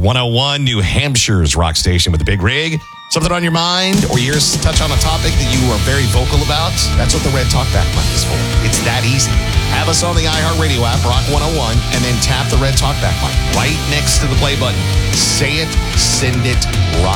101, New Hampshire's rock station with the big rig. Something on your mind or you just touch on a topic that you are very vocal about? That's what the Red Talkback mic is for. It's that easy. Have us on the iHeartRadio app, Rock 101, and then tap the Red Talkback mic right next to the play button. Say it, send it, rock